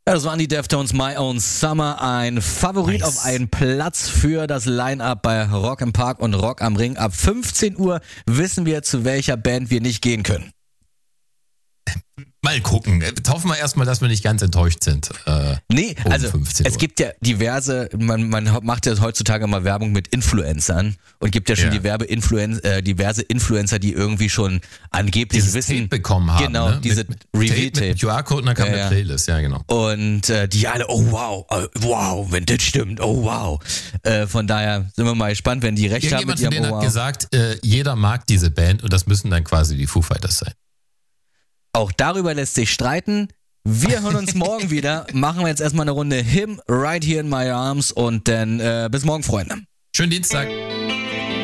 Ja, das waren die Deftones, My Own Summer, ein Favorit auf einen Platz für das Line-Up bei Rock im Park und Rock am Ring. Ab 15 Uhr wissen wir, zu welcher Band wir nicht gehen können. Mal gucken. Hoffen wir erstmal, dass wir nicht ganz enttäuscht sind. Also es gibt ja diverse, man macht ja heutzutage mal Werbung mit Influencern und gibt ja schon diverse Influencer, die irgendwie schon angeblich dieses wissen. Tape bekommen haben. Genau, ne? diese Reveal-Tape. Mit QR-Code und dann kam eine Playlist, ja genau. Und die alle, oh wow, wenn das stimmt, oh wow. Von daher sind wir mal gespannt, wenn die recht haben mit ihrem Jemand hat gesagt, jeder mag diese Band und das müssen dann quasi die Foo Fighters sein. Auch darüber lässt sich streiten. Wir hören uns morgen wieder. Machen wir jetzt erstmal eine Runde Him, Right Here in My Arms und dann bis morgen, Freunde. Schönen Dienstag.